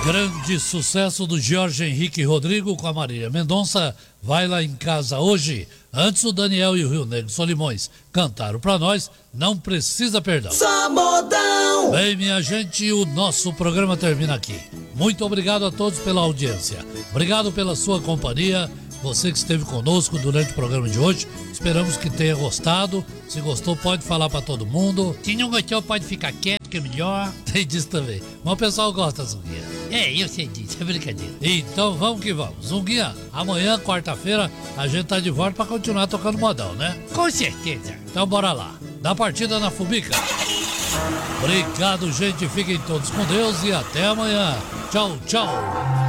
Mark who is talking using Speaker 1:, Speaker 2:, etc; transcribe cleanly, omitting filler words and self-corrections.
Speaker 1: Grande sucesso do Jorge Henrique Rodrigo com a Marília Mendonça. Vai lá em casa hoje. Antes o Daniel e o Rio Negro Solimões cantaram pra nós. Não precisa perdão.
Speaker 2: Só modão.
Speaker 1: Bem, minha gente, o nosso programa termina aqui. Muito obrigado a todos pela audiência. Obrigado pela sua companhia. Você que esteve conosco durante o programa de hoje, esperamos que tenha gostado. Se gostou, pode falar pra todo mundo. Se não gostou, pode ficar quieto, que é melhor. Tem disso também. Mas o pessoal gosta, Zunguinha. Eu sei disso, é brincadeira. Então vamos que vamos. Zunguinha, amanhã, quarta-feira, a gente tá de volta pra continuar tocando modão, né?
Speaker 3: Com certeza.
Speaker 1: Então bora lá. Dá partida na Fubica. Obrigado, gente. Fiquem todos com Deus e até amanhã. Tchau, tchau.